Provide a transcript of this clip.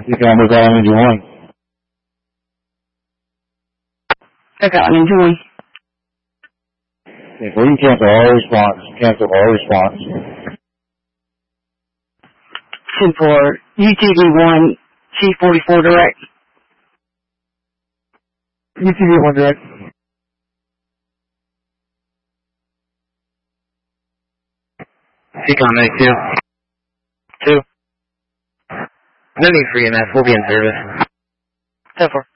Econ Battalion Engine 1. Battalion Engine 1. Okay, well, you can cancel all response. Cancel all response. 10-4, UTV-1, C-44 direct. UTV-1 direct. Econ 92. 2. No need for EMS, we'll be in service. 10-4.